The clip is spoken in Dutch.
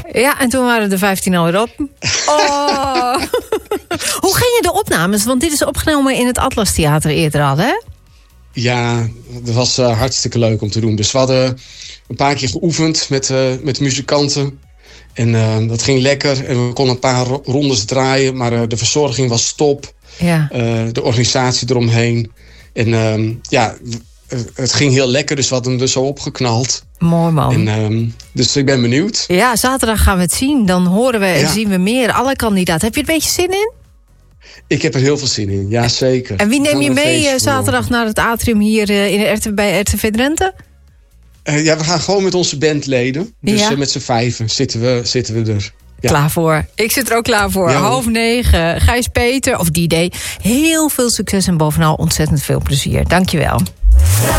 Ja, en toen waren de 15 alweer op. Oh. Hoe gingen de opnames? Want dit is opgenomen in het Atlas Theater eerder al, hè? Ja, dat was hartstikke leuk om te doen. Dus we hadden een paar keer geoefend met muzikanten. En dat ging lekker. En we konden een paar rondes draaien. Maar de verzorging was top. Ja. De organisatie eromheen. En het ging heel lekker. Dus we hadden hem er zo opgeknald. Mooi, man. En, dus ik ben benieuwd. Ja, zaterdag gaan we het zien. Dan horen we en zien we meer. Alle kandidaten. Heb je er een beetje zin in? Ik heb er heel veel zin in, ja zeker. En wie neem je mee zaterdag naar het atrium hier bij RTV Drenthe? We gaan gewoon met onze bandleden. Dus met z'n 5 zitten we er. Ja. Klaar voor. Ik zit er ook klaar voor. Ja, 8:30. Gijs Peter, of D-Day. Heel veel succes en bovenal ontzettend veel plezier. Dankjewel.